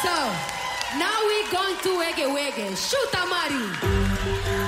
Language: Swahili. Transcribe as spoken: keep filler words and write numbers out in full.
So, now we're going to wege wege. Shoot, Amari.